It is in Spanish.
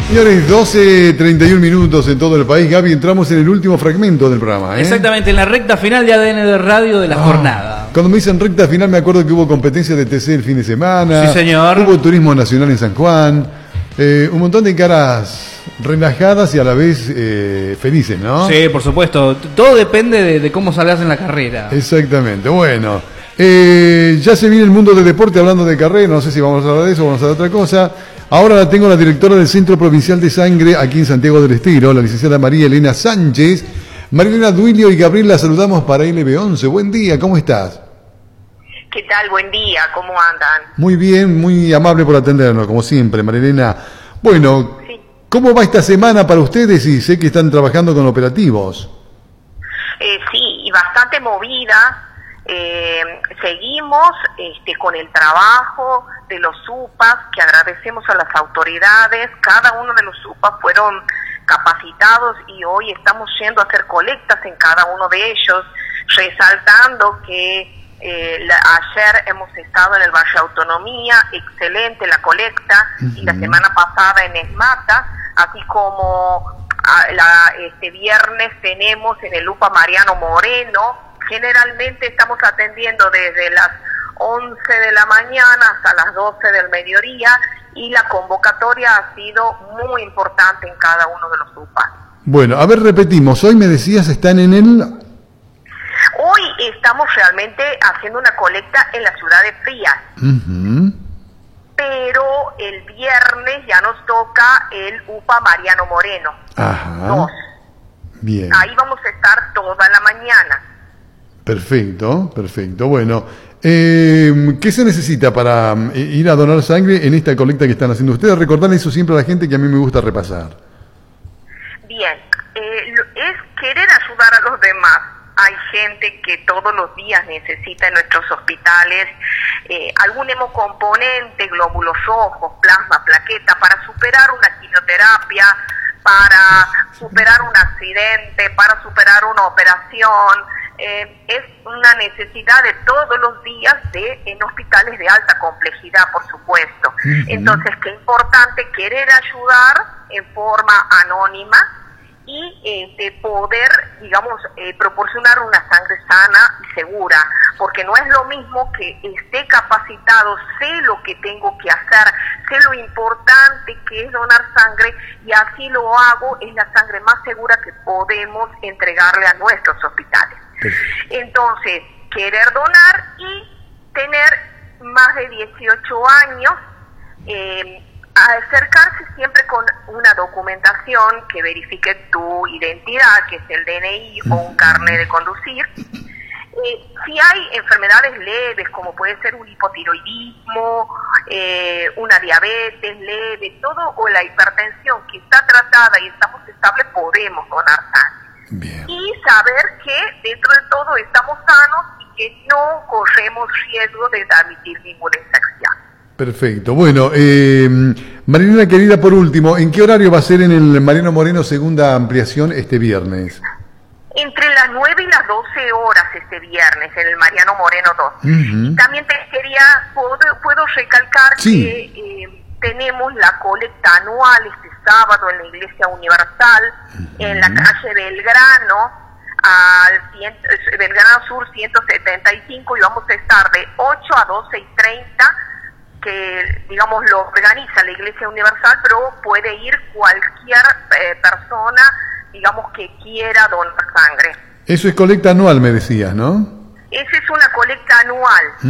Señores, 12:31 minutos en todo el país. Gaby, entramos en el último fragmento del programa, ¿eh? Exactamente, en la recta final de ADN de Radio de la jornada. Cuando me dicen recta final me acuerdo que hubo competencia de TC el fin de semana. Sí, señor. Hubo turismo nacional en San Juan. Un montón de caras relajadas y a la vez felices, ¿no? Sí, por supuesto. Todo depende de cómo salgas en la carrera. Exactamente, bueno. Ya se viene el mundo del deporte hablando de carrera, no sé si vamos a hablar de eso o vamos a hablar de otra cosa. Ahora la tengo la directora del Centro Provincial de Sangre aquí en Santiago del Estero, la licenciada María Elena Sánchez. María Elena Duilio y Gabriel la saludamos para LB11. Buen día, ¿cómo estás? ¿Qué tal? Buen día, ¿cómo andan? Muy bien, muy amable por atendernos, como siempre, María Elena. Bueno, sí. ¿Cómo va esta semana para ustedes? Y sé que están trabajando con operativos. Sí, y bastante movida. Seguimos con el trabajo de los UPAs, que agradecemos a las autoridades. Cada uno de los UPAs fueron capacitados y hoy estamos yendo a hacer colectas en cada uno de ellos, resaltando que ayer hemos estado en el Valle Autonomía, excelente la colecta, y la semana pasada en Esmata, así como este viernes tenemos en el UPA Mariano Moreno. Generalmente estamos atendiendo desde las 11 de la mañana hasta las 12 del mediodía, y la convocatoria ha sido muy importante en cada uno de los UPA. Bueno, a ver, repetimos, hoy me decías están en el... Hoy estamos realmente haciendo una colecta en la ciudad de Frías, pero el viernes ya nos toca el UPA Mariano Moreno. Ajá. 2. Bien. Ahí vamos a estar toda la mañana. Perfecto, perfecto. Bueno, ¿qué se necesita para ir a donar sangre en esta colecta que están haciendo ustedes? Recordarle eso siempre a la gente, que a mí me gusta repasar. Bien, es querer ayudar a los demás. Hay gente que todos los días necesita en nuestros hospitales algún hemocomponente, glóbulos rojos, plasma, plaqueta, para superar una quimioterapia, para superar un accidente, para superar una operación. Es una necesidad de todos los días en hospitales de alta complejidad, por supuesto. Entonces, qué importante querer ayudar en forma anónima y poder, digamos, proporcionar una sangre sana y segura, porque no es lo mismo que esté capacitado, sé lo que tengo que hacer, sé lo importante que es donar sangre, y así lo hago, es la sangre más segura que podemos entregarle a nuestros hospitales. Entonces, querer donar y tener más de 18 años, acercarse siempre con una documentación que verifique tu identidad, que es el DNI o un carnet de conducir. Si hay enfermedades leves, como puede ser un hipotiroidismo, una diabetes leve, todo, o la hipertensión que está tratada y estamos estables, podemos donar sangre. Bien. Y saber que dentro de todo estamos sanos y que no corremos riesgo de transmitir ninguna infección. Perfecto. Bueno, Marilena querida, por último, ¿en qué horario va a ser en el Mariano Moreno segunda ampliación este viernes? Entre las 9 y las 12 horas este viernes en el Mariano Moreno 2. Y también puedo recalcar que tenemos la colecta anual este sábado en la Iglesia Universal, en la calle Belgrano, Belgrano Sur 175, y vamos a estar de 8 a 12:30, que digamos lo organiza la Iglesia Universal, pero puede ir cualquier persona, digamos, que quiera donar sangre. Eso es colecta anual, me decías, ¿no? Esa es una colecta anual.